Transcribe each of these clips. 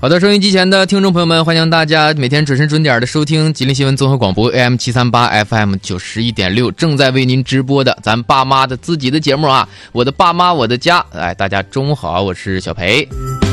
好的，收音机前的听众朋友们，欢迎大家每天准时准点的收听吉林新闻综合广播 AM738 FM 91.6，正在为您直播的咱爸妈的自己的节目啊，我的爸妈我的家。哎，大家中午好，我是小培。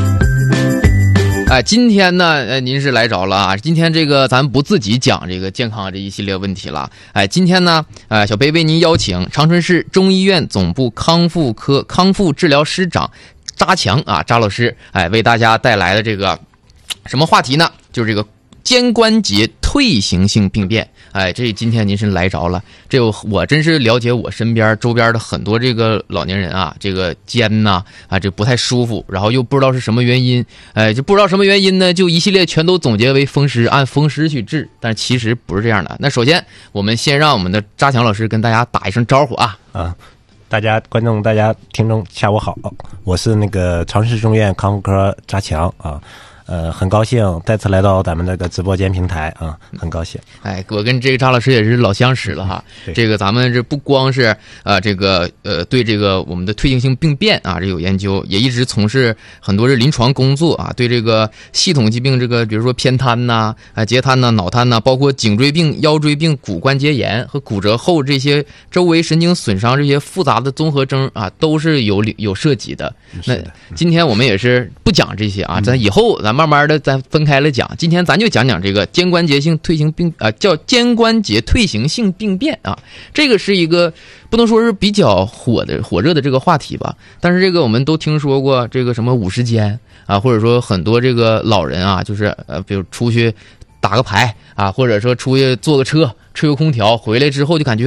哎，今天呢，您是来着了啊！今天这个咱不自己讲这个健康这一系列问题了。哎，今天呢，小培为您邀请长春市中医院总部康复科康复治疗师长扎强啊，扎老师，哎，为大家带来的这个什么话题呢？就是这个肩关节退行性病变。哎，这今天您是来着了。这我真是了解我身边周边的很多这个老年人啊，这个肩呐这不太舒服，然后又不知道是什么原因，哎，就不知道什么原因呢，就一系列全都总结为风湿，按风湿去治，但其实不是这样的。那首先，我们先让我们的扎强老师跟大家打一声招呼啊。 大家观众、大家听众，下午好，我是那个长春市中医院康复科扎强啊。很高兴再次来到咱们这个直播间平台啊，很高兴。 哎，我跟这个扎老师也是老相识了哈。这个咱们这不光是对这个我们的退行性病变啊这有研究，也一直从事很多这临床工作啊，对这个系统疾病这个比如说偏瘫呐、截瘫呐、脑瘫呐，包括颈椎病、腰椎病、骨关节炎和骨折后这些周围神经损伤这些复杂的综合征啊，都是有涉及的。那今天我们也是不讲这些啊，咱以后咱慢慢的咱分开了讲。今天咱就讲讲这个肩关节性退行病叫肩关节退行性病变啊。这个是一个不能说是比较火热的这个话题吧，但是这个我们都听说过这个什么50肩啊，或者说很多这个老人啊，就是比如出去打个牌啊，或者说出去坐个车吹个空调回来之后就感觉